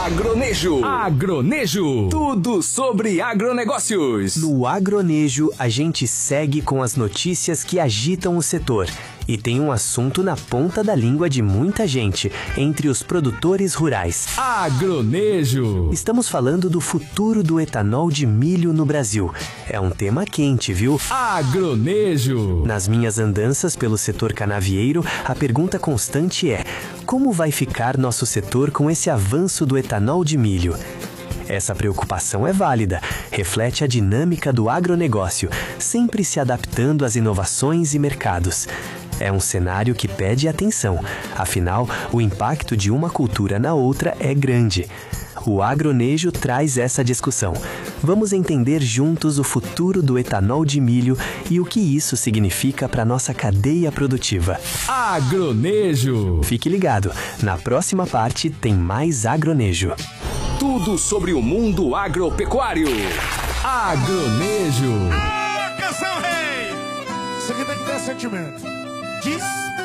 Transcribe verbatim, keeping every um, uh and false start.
Agronejo. Agronejo. Tudo sobre agronegócios. No Agronejo, a gente segue com as notícias que agitam o setor. E tem um assunto na ponta da língua de muita gente, entre os produtores rurais. Agronejo. Estamos falando do futuro do etanol de milho no Brasil. É um tema quente, viu? Agronejo. Nas minhas andanças pelo setor canavieiro, a pergunta constante é: como vai ficar nosso setor com esse avanço do etanol de milho? Essa preocupação é válida, reflete a dinâmica do agronegócio, sempre se adaptando às inovações e mercados. É um cenário que pede atenção, afinal, o impacto de uma cultura na outra é grande. O Agronejo traz essa discussão. Vamos entender juntos o futuro do etanol de milho e o que isso significa para nossa cadeia produtiva. Agronejo. Fique ligado, na próxima parte tem mais Agronejo. Tudo sobre o mundo agropecuário. Agronejo. Ah, canção rei! Isso aqui tem que ter sentimento. Diz.